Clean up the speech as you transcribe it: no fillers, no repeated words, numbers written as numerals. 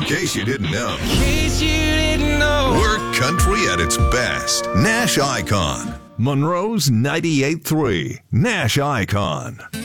case you didn't know, In case you didn't know. we're country at its best. Nash Icon. Monroe's 98.3. Nash Icon.